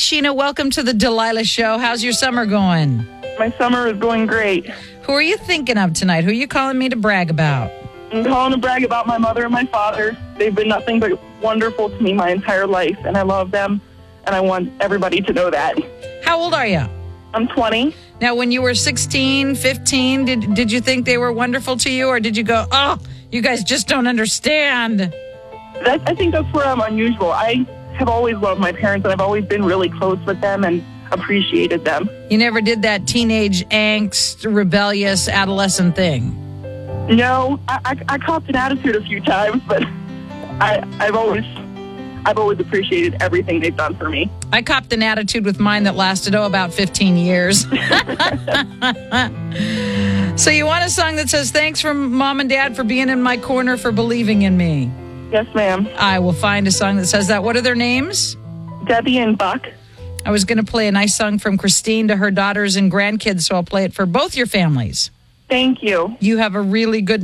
Sheena. Welcome to the Delilah Show. How's your summer going? My summer is going great. Who are you thinking of tonight? Who are you calling me to brag about? I'm calling to brag about my mother and my father. They've been nothing but wonderful to me my entire life, and I love them, and I want everybody to know that. How old are you? I'm 20. Now, when you were 16, 15, did you think they were wonderful to you, or did you go, oh, you guys just don't understand? I think that's where I'm unusual. I have always loved my parents, and I've always been really close with them and appreciated them. You never did that teenage angst, rebellious, adolescent thing? No, I copped an attitude a few times, but I've always appreciated everything they've done for me. I copped an attitude with mine that lasted, about 15 years. So you want a song that says, thanks from Mom and Dad for being in my corner, for believing in me? Yes, ma'am. I will find a song that says that. What are their names? Debbie and Buck. I was going to play a nice song from Christine to her daughters and grandkids, so I'll play it for both your families. Thank you. You have a really good